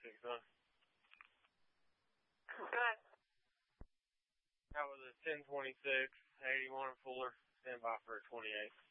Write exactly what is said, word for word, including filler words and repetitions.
twenty-six, huh? Good. That was a ten twenty-six, eighty-one Fuller. Stand by for a twenty-eight.